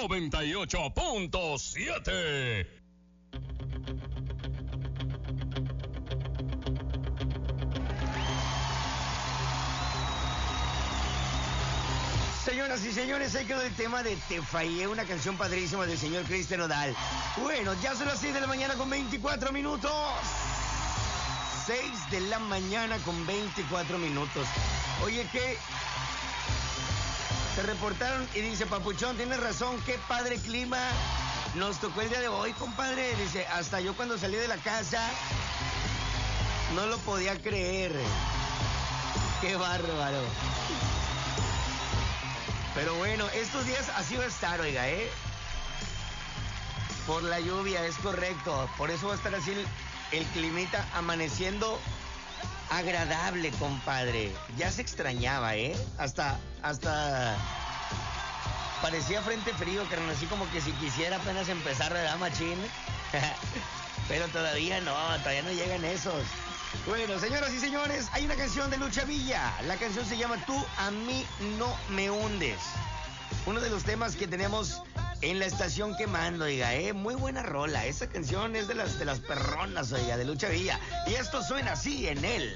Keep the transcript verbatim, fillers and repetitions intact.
noventa y ocho punto siete. Señoras y señores, ahí quedó el tema de Te Fallé, una canción padrísima del señor Cristian Nodal. Bueno, ya son las seis de la mañana con veinticuatro minutos. seis de la mañana con veinticuatro minutos. Oye, ¿qué? Se reportaron y dice, Papuchón, tienes razón, qué padre clima nos tocó el día de hoy, compadre. Dice, hasta yo cuando salí de la casa no lo podía creer. Qué bárbaro. Pero bueno, estos días así va a estar, oiga, ¿eh? Por la lluvia, es correcto. Por eso va a estar así el, el climita amaneciendo agradable, compadre. Ya se extrañaba, ¿eh? Hasta, hasta parecía frente frío, carnal, así como que si quisiera apenas empezar, ¿verdad, machín? Pero todavía no, todavía no llegan esos. Bueno, señoras y señores, hay una canción de Lucha Villa. La canción se llama Tú a mí no me hundes. Uno de los temas que tenemos en la estación quemando, oiga, eh, muy buena rola. Esa canción es de las de las perronas, oiga, de Lucha Villa. Y esto suena así en él.